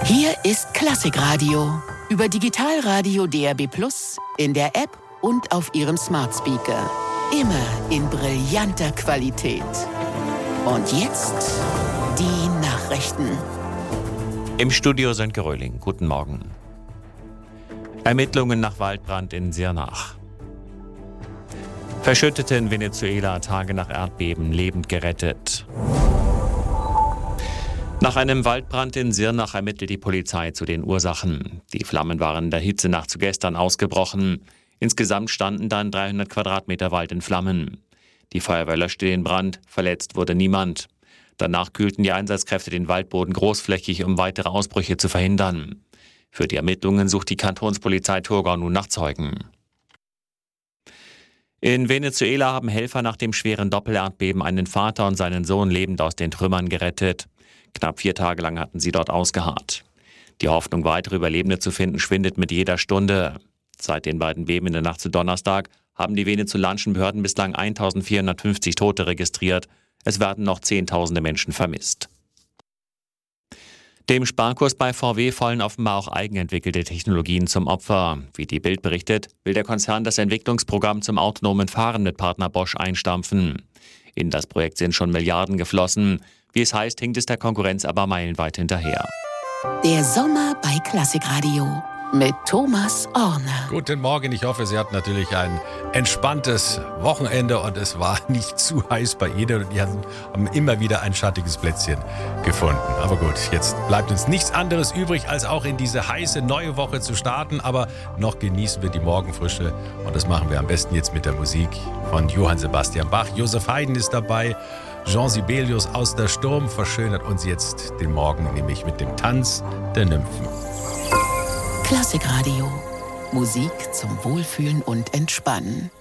Hier ist Klassikradio. Über Digitalradio DAB+, in der App und auf Ihrem Smart Speaker. Immer in brillanter Qualität. Und jetzt die Nachrichten. Im Studio Sönke Röhling. Guten Morgen. Ermittlungen nach Waldbrand in Sirnach. Verschüttete in Venezuela Tage nach Erdbeben lebend gerettet. Nach einem Waldbrand in Sirnach ermittelt die Polizei zu den Ursachen. Die Flammen waren in der Hitzenacht zu gestern ausgebrochen. Insgesamt standen dann 300 Quadratmeter Wald in Flammen. Die Feuerwehr löschte den Brand, verletzt wurde niemand. Danach kühlten die Einsatzkräfte den Waldboden großflächig, um weitere Ausbrüche zu verhindern. Für die Ermittlungen sucht die Kantonspolizei Thurgau nun nach Zeugen. In Venezuela haben Helfer nach dem schweren Doppelerdbeben einen Vater und seinen Sohn lebend aus den Trümmern gerettet. Knapp 4 Tage lang hatten sie dort ausgeharrt. Die Hoffnung, weitere Überlebende zu finden, schwindet mit jeder Stunde. Seit den beiden Beben in der Nacht zu Donnerstag haben die venezolanischen Behörden bislang 1450 Tote registriert. Es werden noch Zehntausende Menschen vermisst. Dem Sparkurs bei VW fallen offenbar auch eigenentwickelte Technologien zum Opfer. Wie die Bild berichtet, will der Konzern das Entwicklungsprogramm zum autonomen Fahren mit Partner Bosch einstampfen. In das Projekt sind schon Milliarden geflossen. Wie es heißt, hinkt es der Konkurrenz aber meilenweit hinterher. Der Sommer bei Klassikradio mit Thomas Orner. Guten Morgen, ich hoffe, Sie hatten natürlich ein entspanntes Wochenende und es war nicht zu heiß bei Ihnen und die haben immer wieder ein schattiges Plätzchen gefunden. Aber gut, jetzt bleibt uns nichts anderes übrig, als auch in diese heiße neue Woche zu starten, aber noch genießen wir die Morgenfrische und das machen wir am besten jetzt mit der Musik von Johann Sebastian Bach. Josef Haydn ist dabei, Jean Sibelius aus der Sturm verschönert uns jetzt den Morgen, nämlich mit dem Tanz der Nymphen. Klassikradio. Musik zum Wohlfühlen und Entspannen.